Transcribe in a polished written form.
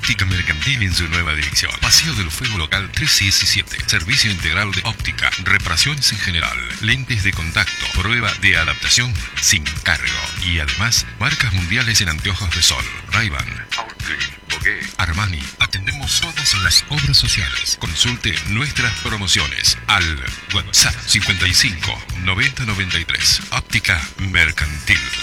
Óptica Mercantil en su nueva dirección. Paseo del Fuego Local 317. Servicio integral de óptica, reparaciones en general, lentes de contacto, prueba de adaptación sin cargo. Y además, marcas mundiales en anteojos de sol. Ray-Ban, Oakley, Bogué, Armani. Atendemos todas las obras sociales. Consulte nuestras promociones al WhatsApp 55 90 93. Óptica Mercantil.